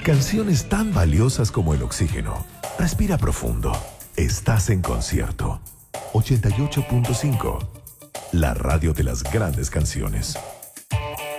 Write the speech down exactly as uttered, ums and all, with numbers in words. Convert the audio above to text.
Canciones tan valiosas como el oxígeno. Respira profundo. Estás en concierto. ochenta y ocho punto cinco. La radio de las grandes canciones.